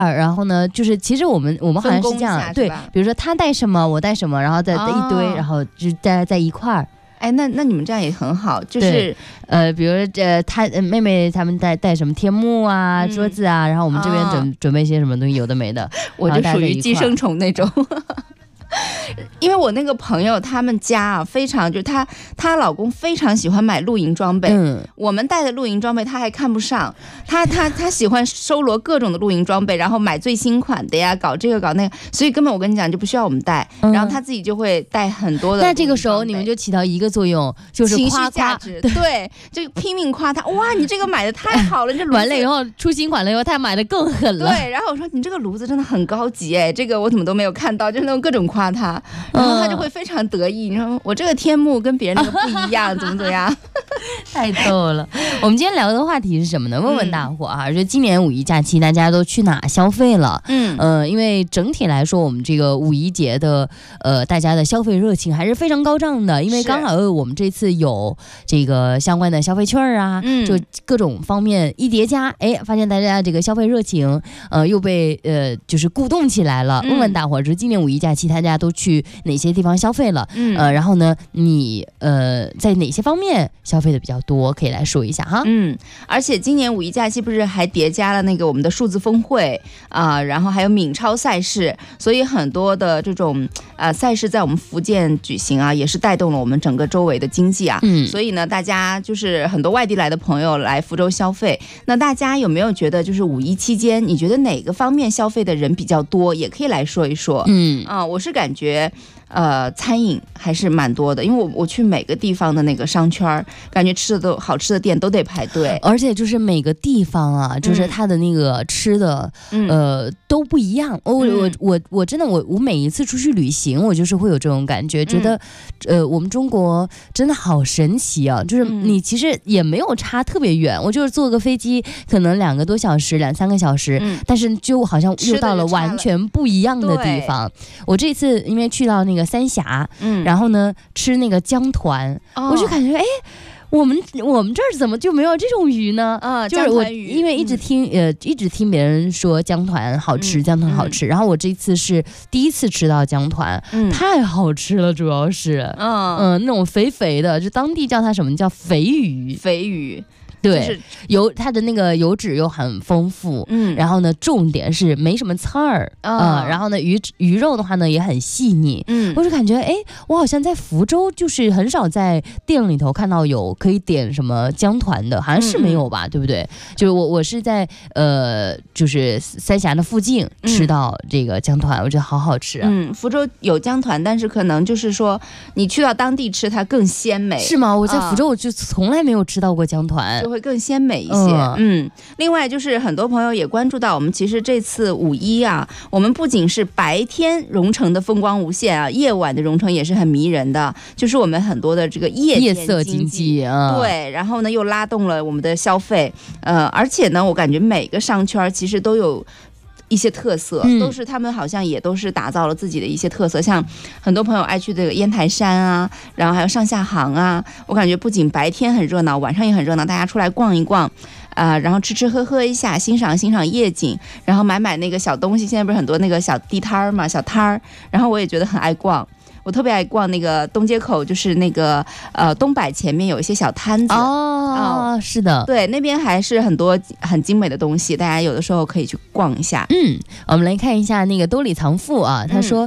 然后呢，就是其实我们好像是这样，对，比如说他带什么，我带什么，然后再一堆，然后就在一块儿。 哎，那你们这样也很好，就是比如他妹妹他们带什么天幕啊、桌子啊，然后我们这边准备些什么东西，有的没的， 我就属于寄生虫那种。因为我那个朋友他们家啊，非常就是她老公非常喜欢买露营装备，我们带的露营装备他还看不上，他喜欢收罗各种的露营装备，然后买最新款的呀，搞这个搞那个，所以根本我跟你讲就不需要我们带，然后他自己就会带很多的。 那这个时候你们就起到一个作用，就是情绪价值，对，就拼命夸他，哇，你这个买的太好了，你这完了以后出新款了以后，他买的更狠了。 对，然后我说你这个炉子真的很高级哎，这个我怎么都没有看到，就是那种各种夸他。然后他就会非常得意，你说我这个天幕跟别人那个不一样，怎么样？ 太逗了。我们今天聊的话题是什么呢？问问大伙啊，就今年五一假期大家都去哪消费了？因为整体来说，我们这个五一节的大家的消费热情还是非常高涨的，因为刚好我们这次有这个相关的消费券啊，就各种方面一叠加，哎，发现大家这个消费热情又被就是鼓动起来了。问问大伙，就是今年五一假期大家都去哪些地方消费了？然后呢，你在哪些方面消费的比较多，可以来说一下哈。 而且今年五一假期不是还叠加了那个我们的数字峰会啊，然后还有闽超赛事，所以很多的这种赛事在我们福建举行啊，也是带动了我们整个周围的经济啊。所以呢，大家就是很多外地来的朋友来福州消费，那大家有没有觉得就是五一期间，你觉得哪个方面消费的人比较多，也可以来说一说。我是感觉餐饮还是蛮多的，因为我去每个地方的那个商圈，感觉吃的都好吃的店都得排队， 而且就是每个地方啊，就是它的那个吃的都不一样。我真的我每一次出去旅行，我就是会有这种感觉，觉得我们中国真的好神奇啊！就是你其实也没有差特别远，我就是坐个飞机可能2个多小时、2-3个小时，但是就好像又到了完全不一样的地方。我这次因为去到那个三峡，然后呢吃那个姜团，我就感觉哎，我们这儿怎么就没有这种鱼呢？就是我因为一直听别人说姜团好吃，姜团好吃，然后我这次是第一次吃到姜团，太好吃了，主要是那种肥肥的，就当地叫它什么叫肥鱼。对，它的那个油脂又很丰富，然后呢，重点是没什么刺儿，然后呢，鱼肉的话呢也很细腻，我就感觉，哎，我好像在福州就是很少在店里头看到有可以点什么姜团的，好像是没有吧，对不对？就是我是在就是三峡的附近吃到这个姜团，我觉得好好吃。 福州有姜团，但是可能就是说你去到当地吃它更鲜美， 是吗？我在福州我就从来没有吃到过姜团。 会更鲜美一些。另外就是很多朋友也关注到，我们其实这次五一啊，我们不仅是白天蓉城的风光无限啊，夜晚的蓉城也是很迷人的，就是我们很多的这个夜色经济对，然后呢又拉动了我们的消费，而且呢我感觉每个商圈其实都有一些特色，都是他们好像也都是打造了自己的一些特色，像很多朋友爱去这个烟台山啊，然后还有上下杭啊，我感觉不仅白天很热闹，晚上也很热闹，大家出来逛一逛然后吃喝一下，欣赏夜景，然后买那个小东西，现在不是很多那个小地摊儿嘛，小摊儿，然后我也觉得很爱逛。我特别爱逛那个东街口，就是那个东百前面有一些小摊子是的， 对，那边还是很多很精美的东西，大家有的时候可以去逛一下。 我们来看一下那个兜里藏富啊，他说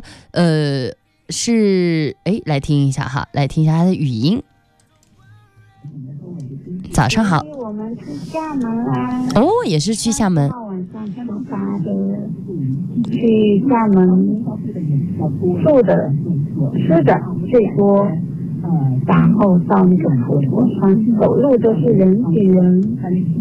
是来听一下哈，来听一下他的语音。早上好， 我们去厦门啊。 也是去厦门。 晚上出发的，去厦门住的、吃的最多，然后到那个普陀山，走路都是人挤人。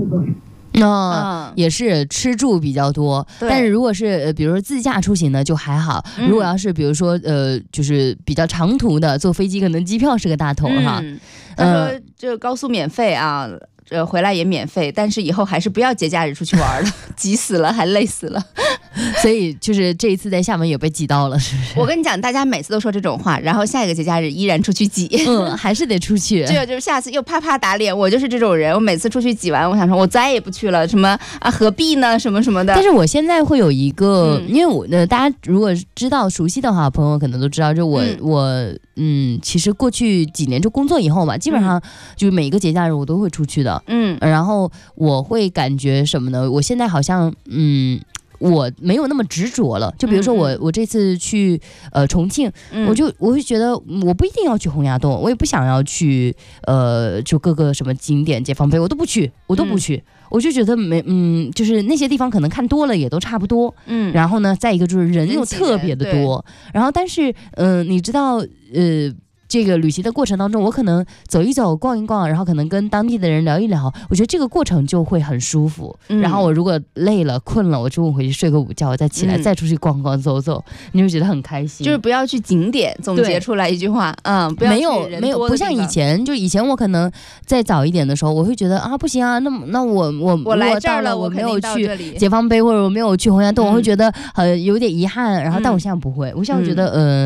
也是吃住比较多，但是如果是比如说自驾出行呢就还好，如果要是比如说就是比较长途的，坐飞机可能机票是个大头哈。 他说这个高速免费啊，回来也免费，但是以后还是不要节假日出去玩了，急死了还累死了。 所以就是这一次在厦门也被挤到了，是不是？ 我跟你讲，大家每次都说这种话，然后下一个节假日依然出去挤， 还是得出去。 这个就是下次又啪啪打脸，我就是这种人，我每次出去挤完，我想说我再也不去了，什么啊何必呢，什么什么的。 但是我现在会有一个，因为我大家如果知道熟悉的话，朋友可能都知道，就我其实过去几年就工作以后嘛，基本上就是每一个节假日我都会出去的，然后我会感觉什么呢？我现在好像我没有那么执着了，就比如说我这次去重庆，我会觉得我不一定要去洪崖洞，我也不想要去就各个什么景点解放碑我都不去，我就觉得就是那些地方可能看多了也都差不多，然后呢，再一个就是人又特别的多，然后但是你知道这个旅行的过程当中，我可能走一走逛一逛，然后可能跟当地的人聊一聊，我觉得这个过程就会很舒服，然后我如果累了困了，我中午回去睡个午觉，再起来再出去逛逛走走，你就觉得很开心。 就是不要去景点，总结出来一句话，不要去人多的地方。没有， 不像以前，就以前我可能再早一点的时候，我会觉得啊不行啊，那我来这儿了， 我没有去解放碑或者我没有去洪崖洞，我会觉得有点遗憾，然后但我现在不会，我现在觉得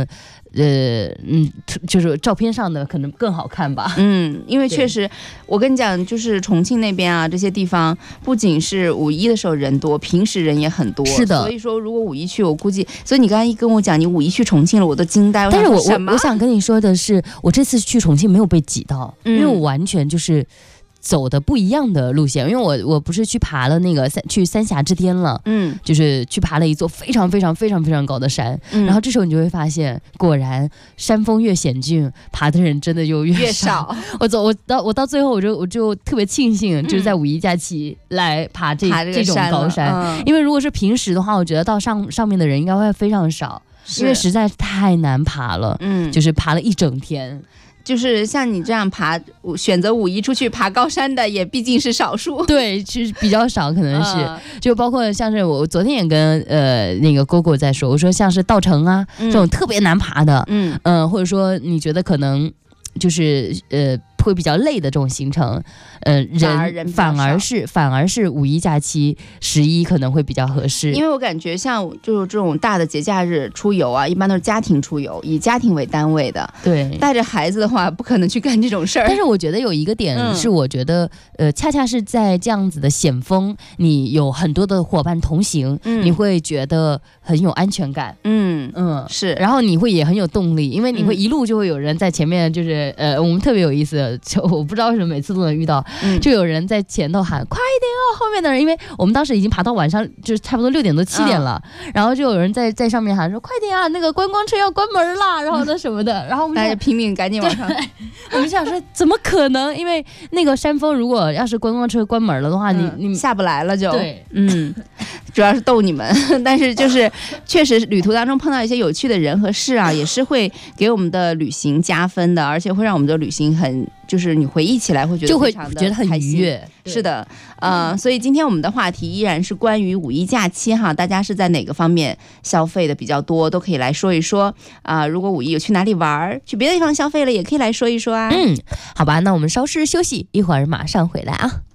就是照片上的可能更好看吧。 因为确实，我跟你讲，就是重庆那边啊，这些地方不仅是五一的时候人多，平时人也很多。 是的， 所以说如果五一去，我估计，所以你刚才一跟我讲你五一去重庆了，我都惊呆了。 但是我想跟你说的是，我这次去重庆没有被挤到，因为我完全就是走的不一样的路线，因为我不是去爬了那个去三峡之巅了，就是去爬了一座非常非常非常非常高的山，然后这时候你就会发现，果然山峰越险峻，爬的人真的就越少。我到最后我就特别庆幸，就是在五一假期来爬这种高山，因为如果是平时的话，我觉得到上面的人应该会非常少，因为实在太难爬了，就是爬了一整天。 就是像你这样选择五一出去爬高山的，也毕竟是少数。 对，是比较少，可能是就包括像是我昨天也跟那个GoGo在说，我说像是稻城啊这种特别难爬的，或者说你觉得可能就是会比较累的这种行程，人反而是五一假期11可能会比较合适。 因为我感觉像就是这种大的节假日出游啊，一般都是家庭出游，以家庭为单位的。 对， 带着孩子的话，不可能去干这种事儿。 但是我觉得有一个点是，我觉得恰恰是在这样子的险峰，你有很多的伙伴同行，你会觉得很有安全感。 是， 然后你会也很有动力，因为你会一路就会有人在前面，就是我们特别有意思，就我不知道为什么每次都能遇到，就有人在前头喊快一点哦，后面的人，因为我们当时已经爬到晚上就是差不多6点多7点了，然后就有人在上面喊说快点啊，那个观光车要关门啦，然后那什么的，然后我们大家拼命赶紧往上， 我们想说怎么可能？因为那个山峰如果要是观光车关门了的话，你下不来了就。 对， 主要是逗你们，但是就是确实旅途当中碰到一些有趣的人和事啊，也是会给我们的旅行加分的，而且会让我们的旅行就是你回忆起来会觉得非常的很愉悦。 是的，所以今天我们的话题依然是关于五一假期哈，大家是在哪个方面消费的比较多，都可以来说一说啊。如果五一有去哪里玩，去别的地方消费了，也可以来说一说啊。 好吧，那我们稍事休息，一会儿马上回来啊。